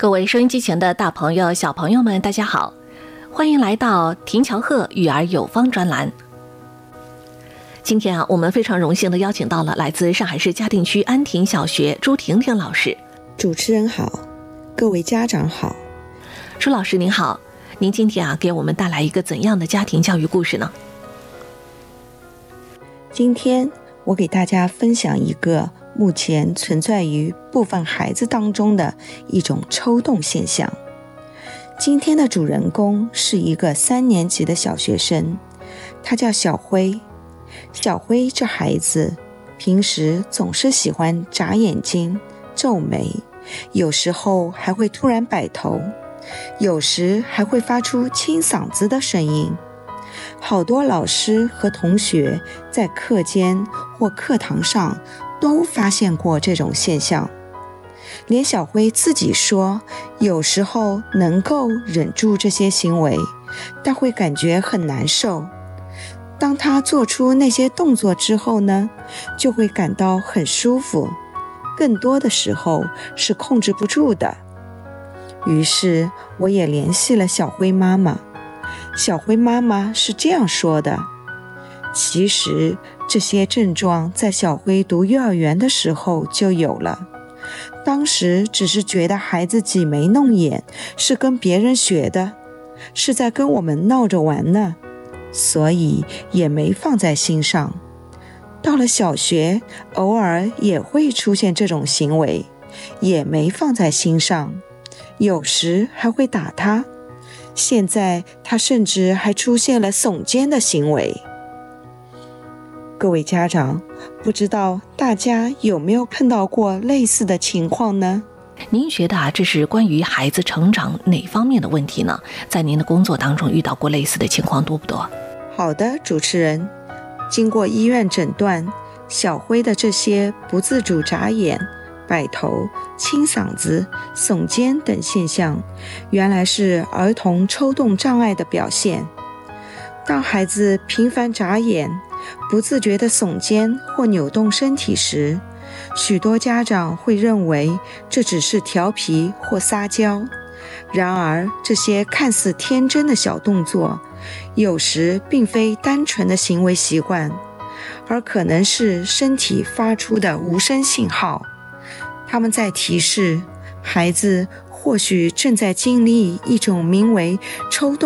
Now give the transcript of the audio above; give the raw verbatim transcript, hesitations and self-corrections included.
各位收音机前的大朋友小朋友们大家好，欢迎来到田乔鹤育儿有方专栏。今天啊，我们非常荣幸的邀请到了来自上海市嘉定区安亭小学朱婷婷老师。 主持人好，各位家长好。 朱老师您好，您今天啊给我们带来一个怎样的家庭教育故事呢？ 今天我给大家分享一个目前存在于部分孩子当中的一种抽动现象。今天的主人公是一个三年级的小学生，他叫小辉。小辉这孩子平时总是喜欢眨眼睛、皱眉，有时候还会突然摆头，有时还会发出清嗓子的声音。好多老师和同学在课间或课堂上都发现过这种现象，连小辉自己说，有时候能够忍住这些行为，但会感觉很难受。当他做出那些动作之后呢，就会感到很舒服，更多的时候是控制不住的。于是我也联系了小辉妈妈，小辉妈妈是这样说的：其实这些症状在小辉读幼儿园的时候就有了，当时只是觉得孩子挤眉弄眼是跟别人学的，是在跟我们闹着玩呢，所以也没放在心上。到了小学，偶尔也会出现这种行为，也没放在心上，有时还会打他。现在他甚至还出现了耸肩的行为。各位家长，不知道大家有没有碰到过类似的情况呢？ 您觉得啊，这是关于孩子成长哪方面的问题呢？在您的工作当中遇到过类似的情况多不多？ 好的，主持人，经过医院诊断，小辉的这些不自主眨眼、摆头、清嗓子、耸肩等现象，原来是儿童抽动障碍的表现。当孩子频繁眨眼、不自觉地耸肩或扭动身体时，许多家长会认为这只是调皮或撒娇。然而，这些看似天真的小动作，有时并非单纯的行为习惯，而可能是身体发出的无声信号。他们在提示孩子或许正在经历一种名为抽动